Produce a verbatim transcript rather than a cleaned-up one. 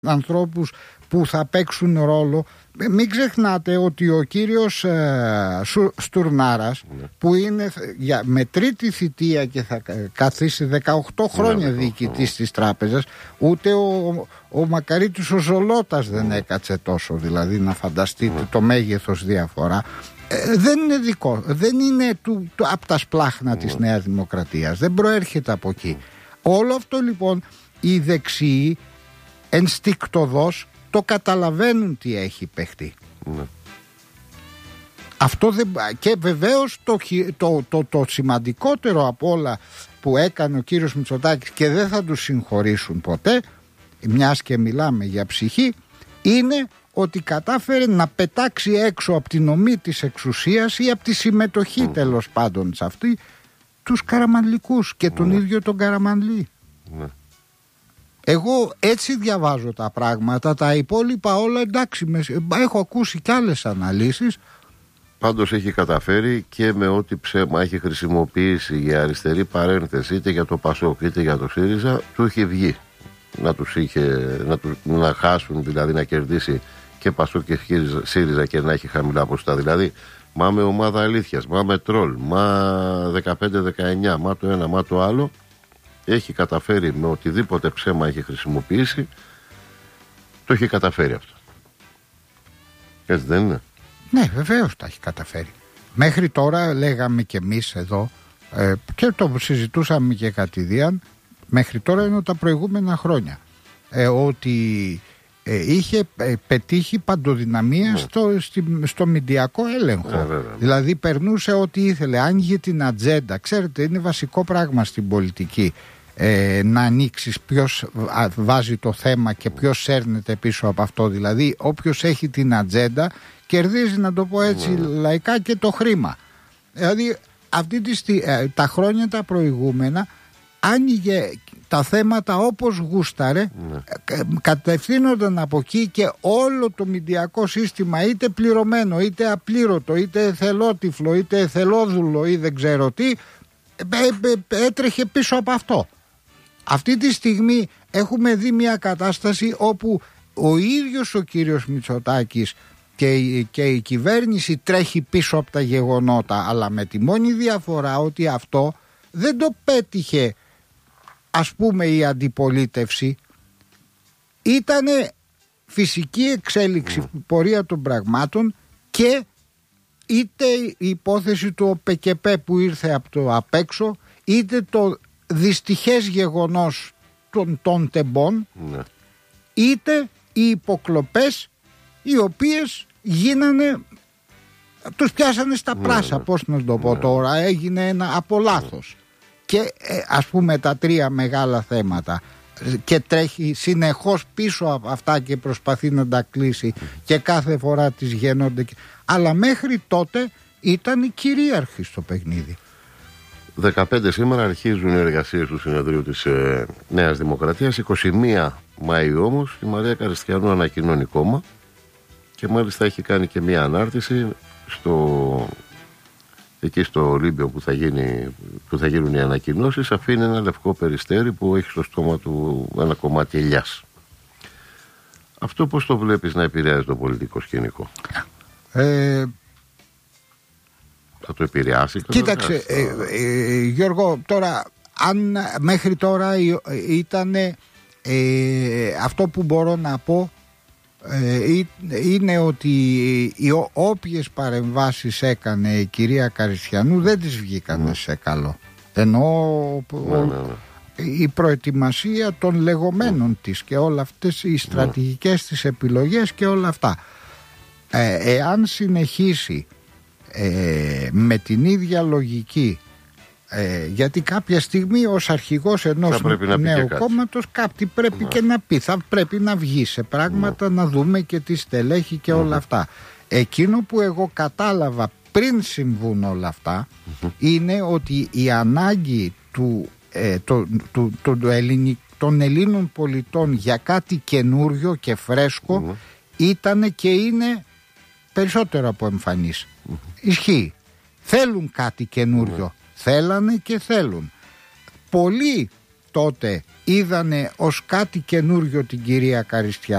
ανθρώπους που θα παίξουν ρόλο. Μην ξεχνάτε ότι ο κύριος ε, Στουρνάρας, ναι, που είναι για, με τρίτη θητεία και θα καθίσει δεκαοκτώ χρόνια, ναι, διοικητής της τράπεζας, ούτε ο, ο Μακαρίτης ο Ζολότας δεν, ναι, έκατσε τόσο, δηλαδή να φανταστείτε, ναι, το μέγεθος διαφορά. Ε, δεν είναι δικό, δεν είναι του, του, από τα σπλάχνα, ναι, της Νέας Δημοκρατίας, δεν προέρχεται από εκεί. Ναι. Όλο αυτό λοιπόν οι δεξιοί ενστικτωδώς το καταλαβαίνουν τι έχει παιχτεί. Ναι. Αυτό δεν... Και βεβαίως το, το, το, το σημαντικότερο από όλα που έκανε ο κύριος Μητσοτάκης, και δεν θα του συγχωρήσουν ποτέ, μιας και μιλάμε για ψυχή, είναι ότι κατάφερε να πετάξει έξω από την ομή της εξουσίας ή από τη συμμετοχή, mm, τέλος πάντων σε αυτή, τους Καραμανλικούς και τον, mm, ίδιο τον Καραμανλή. Mm. Εγώ έτσι διαβάζω τα πράγματα. Τα υπόλοιπα όλα εντάξει, με, έχω ακούσει κι άλλες αναλύσεις. Πάντως έχει καταφέρει και με ό,τι ψέμα έχει χρησιμοποιήσει για αριστερή παρένθεση, είτε για το Πασόκ είτε για το ΣΥΡΙΖΑ, του είχε βγει να τους είχε, να, τους, να χάσουν, δηλαδή να κερδίσει και Πασόκ και ΣΥΡΙΖΑ και να έχει χαμηλά ποσοστά. Δηλαδή μα με ομάδα αλήθειας, μα με τρόλ, μα δεκαπέντε δεκαεννιά, μα το ένα, μα το άλλο. Έχει καταφέρει με οτιδήποτε ψέμα έχει χρησιμοποιήσει, το έχει καταφέρει αυτό. Έτσι δεν είναι? Ναι, βεβαίως τα έχει καταφέρει. Μέχρι τώρα λέγαμε κι εμείς εδώ, ε, και το συζητούσαμε και κατηδίαν, μέχρι τώρα είναι τα προηγούμενα χρόνια, ε, ότι ε, είχε ε, πετύχει παντοδυναμία, ναι, στο, στη, στο μηντιακό έλεγχο. Ε, βέβαια. Δηλαδή περνούσε ό,τι ήθελε, άνοιγε την ατζέντα. Ξέρετε, είναι βασικό πράγμα στην πολιτική, ε, να ανοίξεις ποιος βάζει το θέμα και ποιος σέρνεται πίσω από αυτό. Δηλαδή όποιος έχει την ατζέντα κερδίζει, να το πω έτσι, ναι, λαϊκά, και το χρήμα. Δηλαδή αυτή τη στι, ε, τα χρόνια τα προηγούμενα άνοιγε τα θέματα όπως γούσταρε, ναι, κατευθύνονταν από εκεί και όλο το μηντιακό σύστημα, είτε πληρωμένο είτε απλήρωτο, είτε εθελότυφλο είτε εθελόδουλο ή δεν ξέρω τι, έτρεχε πίσω από αυτό. Αυτή τη στιγμή έχουμε δει μια κατάσταση όπου ο ίδιος ο κύριος Μητσοτάκης και, και η κυβέρνηση τρέχει πίσω από τα γεγονότα, αλλά με τη μόνη διαφορά ότι αυτό δεν το πέτυχε, ας πούμε, η αντιπολίτευση. Ήτανε φυσική εξέλιξη, mm. πορεία των πραγμάτων, και είτε η υπόθεση του ΟΠΕΚΕΠΕ που ήρθε από το απ' έξω, είτε το δυστυχές γεγονός των, των τεμπών, mm. είτε οι υποκλοπές οι οποίες γίνανε, τους πιάσανε στα πράσα, mm. πώς να το πω mm. τώρα, έγινε ένα από λάθος. Mm. Και ε, ας πούμε τα τρία μεγάλα θέματα, και τρέχει συνεχώς πίσω από αυτά και προσπαθεί να τα κλείσει, και κάθε φορά τις γεννώνται, αλλά μέχρι τότε ήταν οι κυρίαρχοι στο παιχνίδι. δεκαπέντε σήμερα αρχίζουν οι εργασίες του συνεδρίου της ε, Νέας Δημοκρατίας. είκοσι μία Μαΐου όμως η Μαρία Καριστιανού ανακοινώνει κόμμα, και μάλιστα έχει κάνει και μία ανάρτηση στο... εκεί στο Ολύμπιο που θα, γίνει, που θα γίνουν οι ανακοινώσεις. Αφήνει ένα λευκό περιστέρι που έχει στο στόμα του ένα κομμάτι ελιάς. Αυτό πώς το βλέπεις να επηρεάζει το πολιτικό σκηνικό? Ε... Θα το επηρεάσει? Κοίταξε, ε, ε, Γιώργο, τώρα αν μέχρι τώρα ήταν ε, αυτό που μπορώ να πω, Ε, είναι ότι οι όποιες παρεμβάσεις έκανε η κυρία Καριστιανού δεν τις βγήκανε mm. σε καλό, ενώ mm. ο, η προετοιμασία των λεγόμενων mm. της και όλα αυτές οι στρατηγικές mm. της επιλογές και όλα αυτά, ε, εάν συνεχίσει ε, με την ίδια λογική, Ε, γιατί κάποια στιγμή ως αρχηγός ενός νέου κόμματος κάτι πρέπει, ναι, και να πει, θα πρέπει να βγει σε πράγματα, ναι, να δούμε και τι στελέχη και, ναι, όλα αυτά. Εκείνο που εγώ κατάλαβα πριν συμβούν όλα αυτά, mm-hmm. είναι ότι η ανάγκη του, ε, το, του, του, του Ελληνικ, των Ελλήνων πολιτών για κάτι καινούριο και φρέσκο, mm-hmm. ήταν και είναι περισσότερο από εμφανής. Mm-hmm. Ισχύει. Θέλουν κάτι καινούριο. Mm-hmm. Θέλανε και θέλουν. Πολλοί τότε είδανε ως κάτι καινούριο την κυρία Καριστιανή.